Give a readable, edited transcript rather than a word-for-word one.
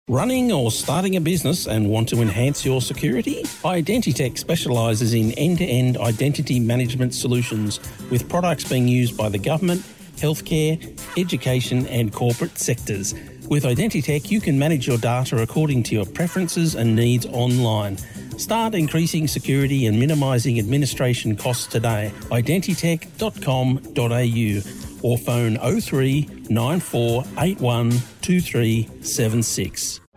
Running or starting a business and want to enhance your security? Identitech specialises in end-to-end identity management solutions with products being used by the government, healthcare, education and corporate sectors. With Identitech, you can manage your data according to your preferences and needs online. Start increasing security and minimising administration costs today. Identitech.com.au or phone 03 9481 2376.